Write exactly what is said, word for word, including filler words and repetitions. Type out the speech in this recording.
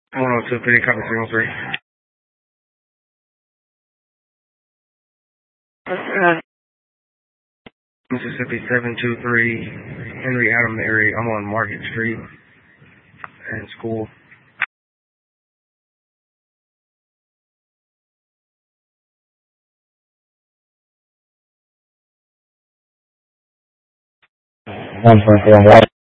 one oh two, fifty, copy three one three. Mississippi seven two three, Henry Adam area. I'm on Market Street and school. one point four.